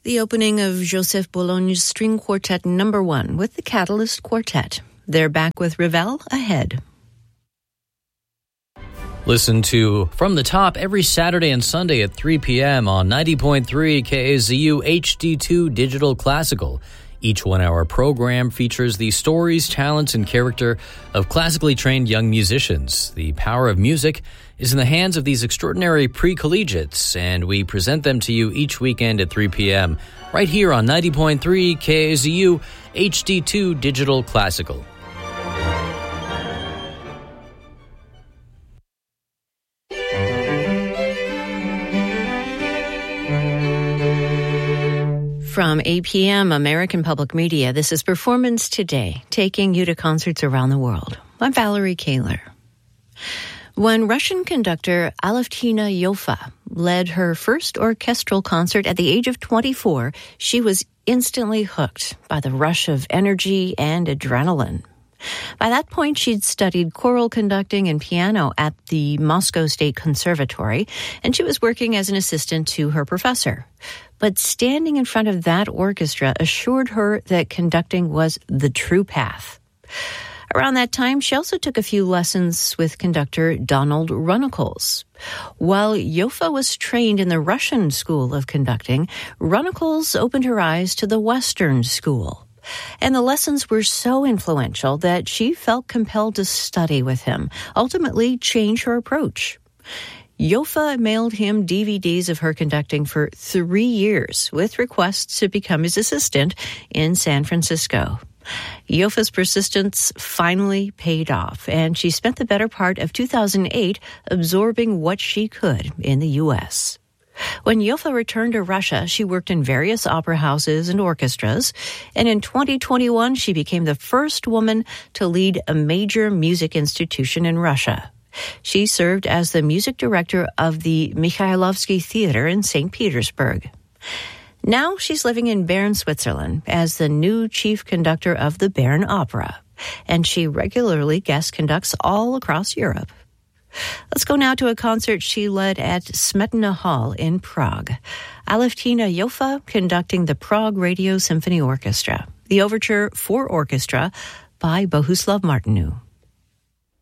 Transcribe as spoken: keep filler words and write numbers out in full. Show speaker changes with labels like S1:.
S1: The opening of Joseph Bologne's String Quartet Number One with the Catalyst Quartet. They're back with Ravel ahead.
S2: Listen to From the Top every Saturday and Sunday at three p.m. on ninety point three K A Z U H D two Digital Classical. Each one-hour program features the stories, talents, and character of classically trained young musicians. The power of music is in the hands of these extraordinary pre-collegiates, and we present them to you each weekend at three p.m. right here on ninety point three K A Z U H D two Digital Classical.
S1: From A P M American Public Media, this is Performance Today, taking you to concerts around the world. I'm Valerie Kaler. When Russian conductor Alevtina Yoffa led her first orchestral concert at the age of twenty-four, she was instantly hooked by the rush of energy and adrenaline. By that point, she'd studied choral conducting and piano at the Moscow State Conservatory, and she was working as an assistant to her professor. But standing in front of that orchestra assured her that conducting was the true path. Around that time, she also took a few lessons with conductor Donald Runnicles. While Yoffa was trained in the Russian school of conducting, Runnicles opened her eyes to the Western school. And the lessons were so influential that she felt compelled to study with him, ultimately change her approach. Yoffa mailed him D V Ds of her conducting for three years, with requests to become his assistant in San Francisco. Yoffa's persistence finally paid off, and she spent the better part of two thousand eight absorbing what she could in the U S When Yoffa returned to Russia, she worked in various opera houses and orchestras, and in twenty twenty-one, she became the first woman to lead a major music institution in Russia. She served as the music director of the Mikhailovsky Theater in Saint Petersburg. Now she's living in Bern, Switzerland, as the new chief conductor of the Bern Opera, and she regularly guest conducts all across Europe. Let's go now to a concert she led at Smetana Hall in Prague. Alevtina Yoffa conducting the Prague Radio Symphony Orchestra, the overture for orchestra by Bohuslav Martinu.